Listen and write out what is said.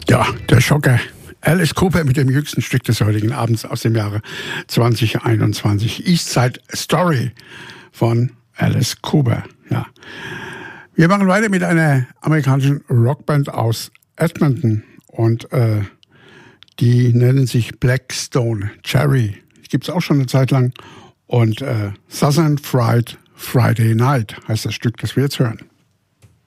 Ja, der Schocker. Alice Cooper mit dem jüngsten Stück des heutigen Abends aus dem Jahre 2021. East Side Story von Alice Cooper. Ja. Wir machen weiter mit einer amerikanischen Rockband aus Edmonton und die nennen sich Blackstone Cherry. Die gibt es auch schon eine Zeit lang und Southern Fried Friday Night heißt das Stück, das wir jetzt hören.